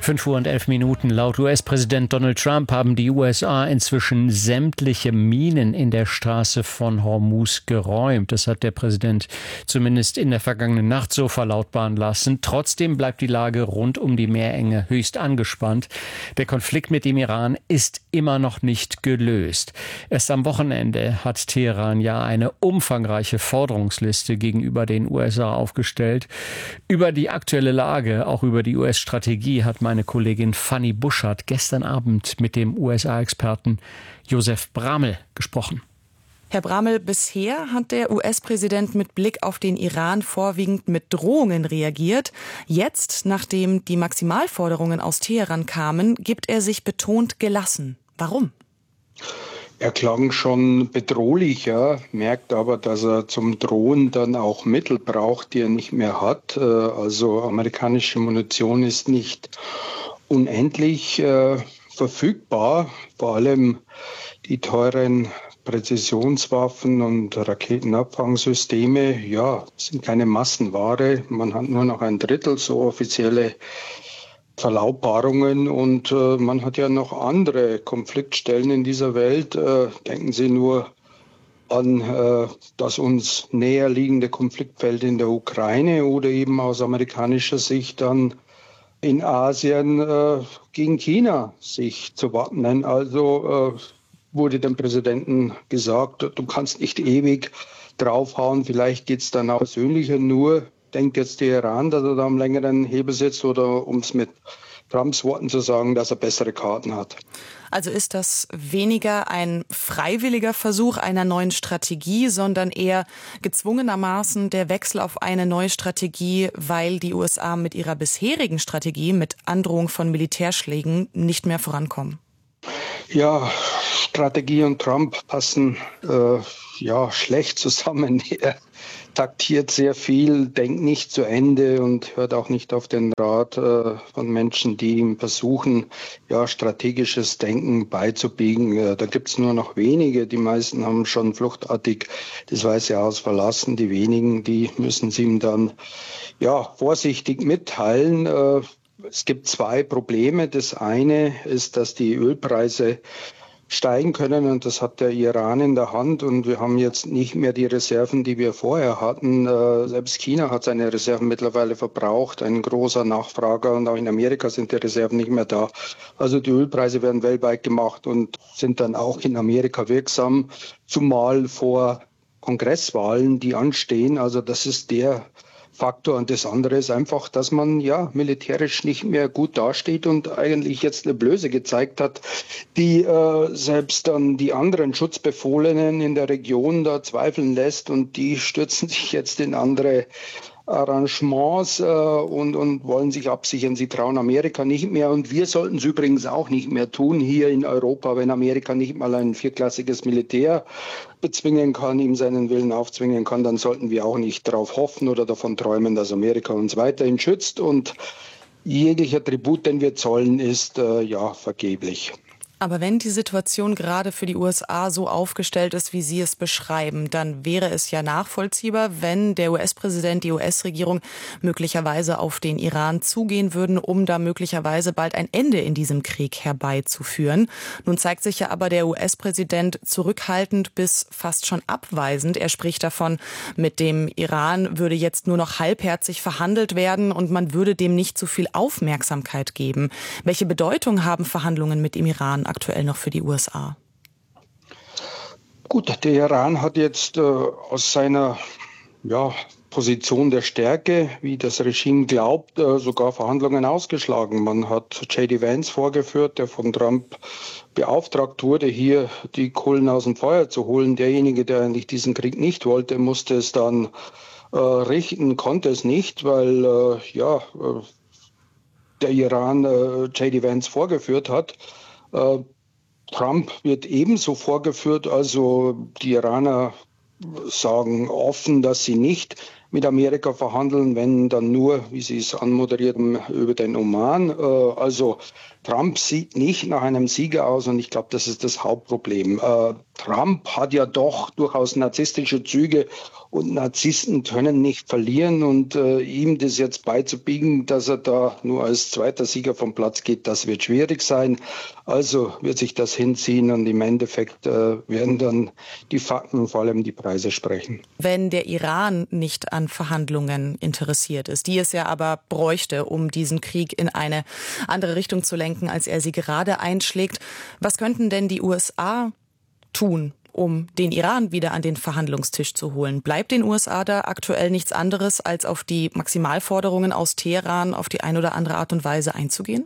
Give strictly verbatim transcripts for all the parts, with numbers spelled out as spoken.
fünf Uhr und elf Minuten. Laut U S-Präsident Donald Trump haben die U S A inzwischen sämtliche Minen in der Straße von Hormuz geräumt. Das hat der Präsident zumindest in der vergangenen Nacht so verlautbaren lassen. Trotzdem bleibt die Lage rund um die Meerenge höchst angespannt. Der Konflikt mit dem Iran ist immer noch nicht gelöst. Erst am Wochenende hat Teheran ja eine umfangreiche Forderungsliste gegenüber den U S A aufgestellt. Über die aktuelle Lage, auch über die U S-Strategie, hat meine Kollegin Fanny Buschert gestern Abend mit dem U S A-Experten Josef Bramel gesprochen. Herr Bramel, bisher hat der U S-Präsident mit Blick auf den Iran vorwiegend mit Drohungen reagiert. Jetzt, nachdem die Maximalforderungen aus Teheran kamen, gibt er sich betont gelassen. Warum? Er klang schon bedrohlicher, merkt aber, dass er zum Drohen dann auch Mittel braucht, die er nicht mehr hat. Also amerikanische Munition ist nicht unendlich äh, verfügbar, vor allem die teuren Präzisionswaffen und Raketenabfangsysteme, ja, sind keine Massenware. Man hat nur noch ein Drittel so offizielle Verlautbarungen und äh, man hat ja noch andere Konfliktstellen in dieser Welt. Äh, denken Sie nur an äh, das uns näher liegende Konfliktfeld in der Ukraine oder eben aus amerikanischer Sicht dann in Asien äh, gegen China sich zu wappnen. Also äh, wurde dem Präsidenten gesagt, du kannst nicht ewig draufhauen, vielleicht geht es dann auch persönlicher. Nur denkt jetzt der Iran, dass er da am längeren Hebel sitzt, oder um es mit Trumps Worten zu sagen, dass er bessere Karten hat. Also ist das weniger ein freiwilliger Versuch einer neuen Strategie, sondern eher gezwungenermaßen der Wechsel auf eine neue Strategie, weil die U S A mit ihrer bisherigen Strategie mit Androhung von Militärschlägen nicht mehr vorankommen? Ja, Strategie und Trump passen äh, ja schlecht zusammen. Er taktiert sehr viel, denkt nicht zu Ende und hört auch nicht auf den Rat äh, von Menschen, die ihm versuchen, ja, strategisches Denken beizubiegen. Äh, da gibt's nur noch wenige. Die meisten haben schon fluchtartig das Weiße Haus verlassen. Die wenigen, die müssen sie ihm dann ja vorsichtig mitteilen. Äh, es gibt zwei Probleme. Das eine ist, dass die Ölpreise steigen können, und das hat der Iran in der Hand, und wir haben jetzt nicht mehr die Reserven, die wir vorher hatten. Äh, selbst China hat seine Reserven mittlerweile verbraucht, ein großer Nachfrager, und auch in Amerika sind die Reserven nicht mehr da. Also die Ölpreise werden weltweit gemacht und sind dann auch in Amerika wirksam, zumal vor Kongresswahlen, die anstehen. Also das ist der Faktor. Und das andere ist einfach, dass man ja militärisch nicht mehr gut dasteht und eigentlich jetzt eine Blöße gezeigt hat, die äh, selbst dann die anderen Schutzbefohlenen in der Region da zweifeln lässt, und die stürzen sich jetzt in andere Arrangements äh, und, und wollen sich absichern. Sie trauen Amerika nicht mehr, und wir sollten es übrigens auch nicht mehr tun hier in Europa, wenn Amerika nicht mal ein vierklassiges Militär bezwingen kann, ihm seinen Willen aufzwingen kann, dann sollten wir auch nicht darauf hoffen oder davon träumen, dass Amerika uns weiterhin schützt, und jeglicher Tribut, den wir zollen, ist äh, ja vergeblich. Aber wenn die Situation gerade für die U S A so aufgestellt ist, wie Sie es beschreiben, dann wäre es ja nachvollziehbar, wenn der U S-Präsident, die U S-Regierung möglicherweise auf den Iran zugehen würden, um da möglicherweise bald ein Ende in diesem Krieg herbeizuführen. Nun zeigt sich ja aber der U S-Präsident zurückhaltend bis fast schon abweisend. Er spricht davon, mit dem Iran würde jetzt nur noch halbherzig verhandelt werden und man würde dem nicht so viel Aufmerksamkeit geben. Welche Bedeutung haben Verhandlungen mit dem Iran aktuell noch für die U S A? Gut, der Iran hat jetzt äh, aus seiner ja, Position der Stärke, wie das Regime glaubt, äh, sogar Verhandlungen ausgeschlagen. Man hat J D Vance vorgeführt, der von Trump beauftragt wurde, hier die Kohlen aus dem Feuer zu holen. Derjenige, der eigentlich diesen Krieg nicht wollte, musste es dann äh, richten, konnte es nicht, weil äh, ja äh, der Iran äh, J D Vance vorgeführt hat. Äh, Trump wird ebenso vorgeführt, also die Iraner sagen offen, dass sie nicht mit Amerika verhandeln, wenn dann nur, wie Sie es anmoderiert haben, über den Oman. Also Trump sieht nicht nach einem Sieger aus und ich glaube, das ist das Hauptproblem. Trump hat ja doch durchaus narzisstische Züge und Narzissten können nicht verlieren und äh, ihm das jetzt beizubiegen, dass er da nur als zweiter Sieger vom Platz geht, das wird schwierig sein. Also wird sich das hinziehen und im Endeffekt äh, werden dann die Fakten, vor allem die Preise sprechen. Wenn der Iran nicht an Verhandlungen interessiert ist, die es ja aber bräuchte, um diesen Krieg in eine andere Richtung zu lenken, als er sie gerade einschlägt, was könnten denn die U S A tun, um den Iran wieder an den Verhandlungstisch zu holen? Bleibt den U S A da aktuell nichts anderes, als auf die Maximalforderungen aus Teheran auf die eine oder andere Art und Weise einzugehen?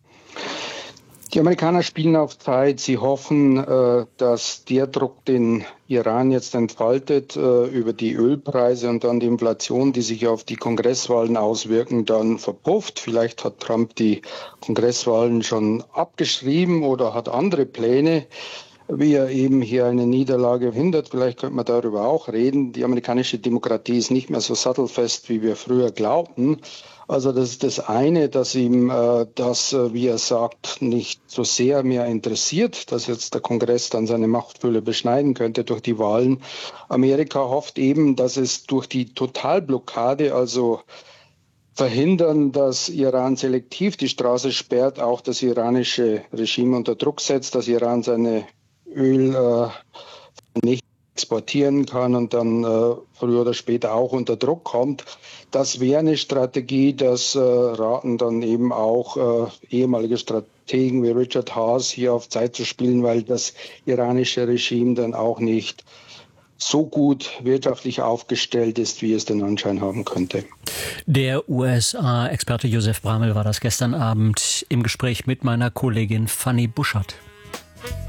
Die Amerikaner spielen auf Zeit. Sie hoffen, äh, dass der Druck, den Iran jetzt entfaltet, äh, über die Ölpreise und dann die Inflation, die sich auf die Kongresswahlen auswirken, dann verpufft. Vielleicht hat Trump die Kongresswahlen schon abgeschrieben oder hat andere Pläne, wie er eben hier eine Niederlage hindert. Vielleicht könnte man darüber auch reden. Die amerikanische Demokratie ist nicht mehr so sattelfest, wie wir früher glaubten. Also das ist das eine, dass ihm äh, das, äh, wie er sagt, nicht so sehr mehr interessiert, dass jetzt der Kongress dann seine Machtfülle beschneiden könnte durch die Wahlen. Amerika hofft eben, dass es durch die Totalblockade, also verhindern, dass Iran selektiv die Straße sperrt, auch das iranische Regime unter Druck setzt, dass Iran seine Öl äh, nicht exportieren kann und dann äh, früher oder später auch unter Druck kommt. Das wäre eine Strategie, das äh, raten dann eben auch äh, ehemalige Strategen wie Richard Haas hier auf Zeit zu spielen, weil das iranische Regime dann auch nicht so gut wirtschaftlich aufgestellt ist, wie es den Anschein haben könnte. Der U S A-Experte Josef Bramel war das gestern Abend im Gespräch mit meiner Kollegin Fanny Buschert.